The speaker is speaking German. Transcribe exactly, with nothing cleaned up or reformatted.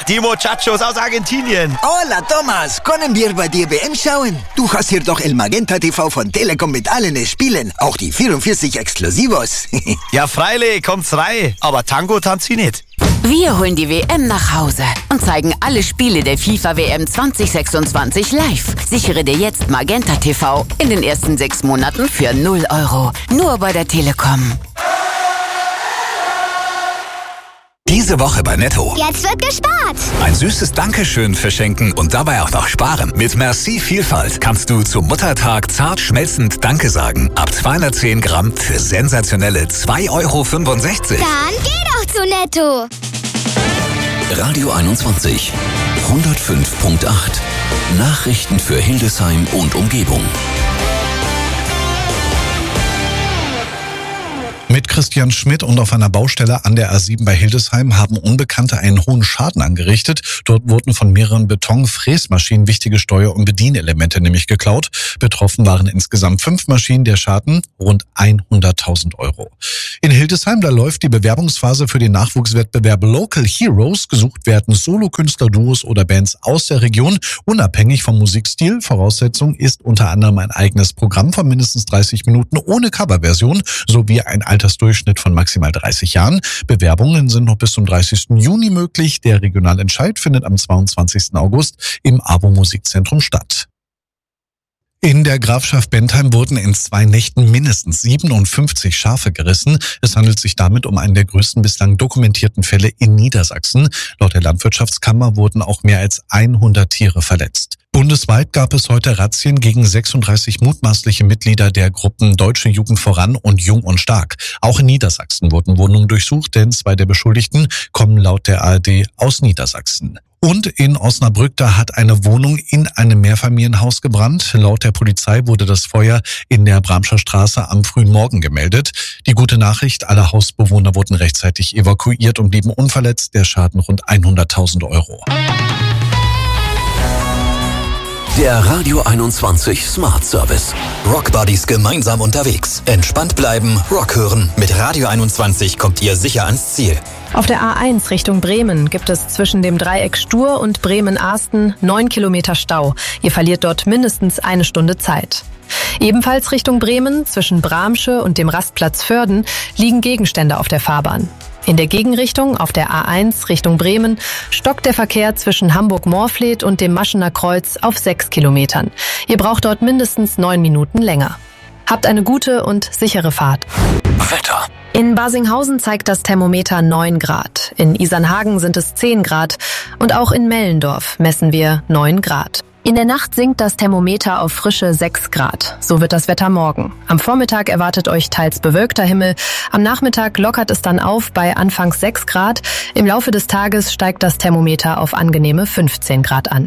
die Muchachos aus Argentinien. Hola, Thomas. Können wir bei dir W M schauen? Du hast hier doch El Magenta T V von Telekom mit allen Spielen. Auch die vierundvierzig Exklusivos. Ja, freilich, kommt's rein. Aber Tango tanzt wie nicht. Wir holen die W M nach Hause und zeigen alle Spiele der FIFA W M zwanzig sechsundzwanzig live. Sichere dir jetzt Magenta T V in den ersten sechs Monaten für null Euro. Nur bei der Telekom. Diese Woche bei Netto. Jetzt wird gespart. Ein süßes Dankeschön verschenken und dabei auch noch sparen. Mit Merci Vielfalt kannst du zum Muttertag zart schmelzend Danke sagen. Ab zweihundertzehn Gramm für sensationelle zwei Euro fünfundsechzig. Dann geh doch zu Netto. Radio einundzwanzig, hundertfünf Komma acht. Nachrichten für Hildesheim und Umgebung. Mit Christian Schmidt und auf einer Baustelle an der A sieben bei Hildesheim haben Unbekannte einen hohen Schaden angerichtet. Dort wurden von mehreren Betonfräsmaschinen wichtige Steuer- und Bedienelemente nämlich geklaut. Betroffen waren insgesamt fünf Maschinen, der Schaden rund hunderttausend Euro. In Hildesheim, da läuft die Bewerbungsphase für den Nachwuchswettbewerb Local Heroes. Gesucht werden Solokünstler, Duos oder Bands aus der Region, unabhängig vom Musikstil. Voraussetzung ist unter anderem ein eigenes Programm von mindestens dreißig Minuten ohne Coverversion sowie ein Altersdurchschnitt von maximal dreißig Jahren. Bewerbungen sind noch bis zum dreißigsten Juni möglich. Der Regionalentscheid findet am zweiundzwanzigsten August im AWO Musikzentrum statt. In der Grafschaft Bentheim wurden in zwei Nächten mindestens siebenundfünfzig Schafe gerissen. Es handelt sich damit um einen der größten bislang dokumentierten Fälle in Niedersachsen. Laut der Landwirtschaftskammer wurden auch mehr als hundert Tiere verletzt. Bundesweit gab es heute Razzien gegen sechsunddreißig mutmaßliche Mitglieder der Gruppen Deutsche Jugend voran und Jung und Stark. Auch in Niedersachsen wurden Wohnungen durchsucht, denn zwei der Beschuldigten kommen laut der A R D aus Niedersachsen. Und in Osnabrück, da hat eine Wohnung in einem Mehrfamilienhaus gebrannt. Laut der Polizei wurde das Feuer in der Bramscher Straße am frühen Morgen gemeldet. Die gute Nachricht, alle Hausbewohner wurden rechtzeitig evakuiert und blieben unverletzt. Der Schaden rund hunderttausend Euro. Der Radio einundzwanzig Smart Service. Rock Buddies gemeinsam unterwegs. Entspannt bleiben, Rock hören. Mit Radio einundzwanzig kommt ihr sicher ans Ziel. Auf der A eins Richtung Bremen gibt es zwischen dem Dreieck Stur und Bremen-Ahsten neun Kilometer Stau. Ihr verliert dort mindestens eine Stunde Zeit. Ebenfalls Richtung Bremen, zwischen Bramsche und dem Rastplatz Vörden, liegen Gegenstände auf der Fahrbahn. In der Gegenrichtung, auf der A eins Richtung Bremen, stockt der Verkehr zwischen Hamburg-Moorfleet und dem Maschener Kreuz auf sechs Kilometern. Ihr braucht dort mindestens neun Minuten länger. Habt eine gute und sichere Fahrt. Wetter. In Barsinghausen zeigt das Thermometer neun Grad. In Isernhagen sind es zehn Grad. Und auch in Mellendorf messen wir neun Grad. In der Nacht sinkt das Thermometer auf frische sechs Grad. So wird das Wetter morgen. Am Vormittag erwartet euch teils bewölkter Himmel. Am Nachmittag lockert es dann auf bei anfangs sechs Grad. Im Laufe des Tages steigt das Thermometer auf angenehme fünfzehn Grad an.